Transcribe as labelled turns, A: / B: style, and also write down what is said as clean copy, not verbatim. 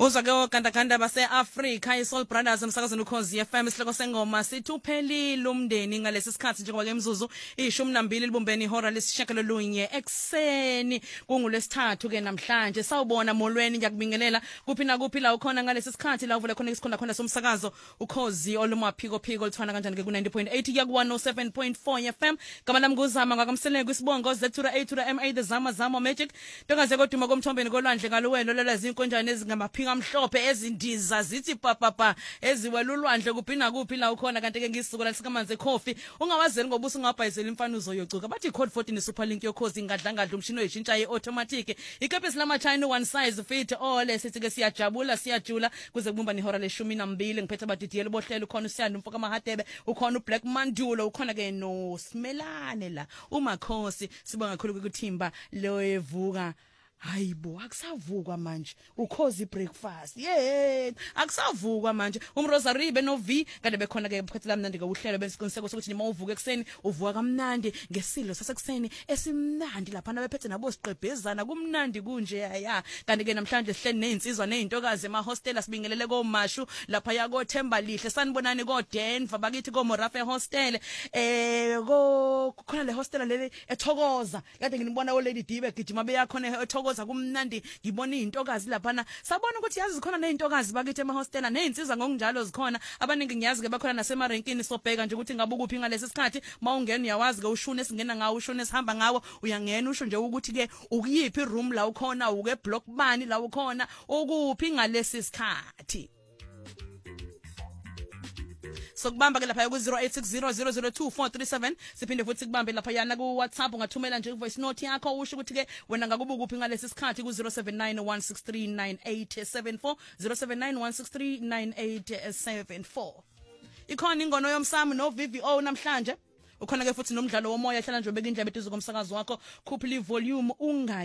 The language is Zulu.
A: Uzake ogandaganda base-Afrika iSoul Brothers emsakazweni Ukhozi FM isihloko sengoma sithi uphelile umndeni ngalesi sikhathi njengoba ke imzuzu 12 libumbeni ihora lesishagalolunye ekseni kungolesithathu ke namhlanje sawubona molweni ngiyakubingelela kuphi na kuphi la ukhona ngalesi sikhathi la uvule khona isikhona khona somsakazo Ukhozi olumaphiko phiko lithwana kanjani ke ku90.8 ya ku107.4 FM gama lami nguzama ngakamseleko isibongo zethura 8 to MA the zama magic ntokaze koduma komthombeni kolwandle ngaluwelo lelezi inkonjane ezingamaphika amhlophe ezindiza zithi papapa eziwela ulwandle kuphina kuphi la ukhona kanti ke ngisukela sikamanzi coffee ungawazeli ngobuso ungabhayizela imfanuzo yocuka bathi code 14 superlink yokhozi ingadlangadla umshini oyishintsha yeautomatic ikepesi lama China one size fit all sithi ke siyajula kuze kubumba nihora le12 ngiphethe abadidiyela bohlelo ukhona usiyanda umfoka mahadebe ukhona uBlack Mandulo ukhona ke no Smelane la uMakhosi sibonga kakhulu ukuthimba lo evuka hayibo akusavukwa manje Ukhozi breakfast akusavukwa manje umRosaribe no V kade bekhona ke phethela mnandi ke uhlelo besiqiniseko sokuthi nima uvuka ekseni uvuka kamnandi ngesilo sasekuseni esimnandi lapha nabephethe nabo siqebhezana kumnandi kunje yaya kanti ke namhlanje sihleli nezinsizwa nezintokazi emahostel asibingelele komashu lapha yako Themba lihle sanibonani ko Denver bakithi ko Morafe hostel khona le hostel leli ethokoza kade nginibona o Lady Dibe gijima beyakhona ethokoza kumnandi ngibona izintokazi lapha sabona ukuthi yazi zikhona nezintokazi bakithi emahostela nezinsizwa ngokunjalo zikhona abaningi ngiyazi ke bakhona nasemarenkini sobheka nje ukuthi ngabe ukuphi ngalesi sikhathi mawungena uyawazi ke ushune singena ngawo ushune sihamba ngawo uyangena usho nje ukuthi ke ukuyiphi room la ukhona uke block bani la ukhona ukuphi ngalesi sikhathi sokubamba ke lapha ku 0860002437 siphinde futhi kubambe lapha yana ku WhatsApp ungathumela nje voice note yakho usho ukuthi ke wena ngakuba ukuphi ngalesi sikhathi ku 0791639874 0791639874 ikhona ingono yomsamo no VVO namhlanje ukhona ke futhi nomdlalo womoya hlala nje ubeka indlebe eduze komsakazo wakho khuphi volume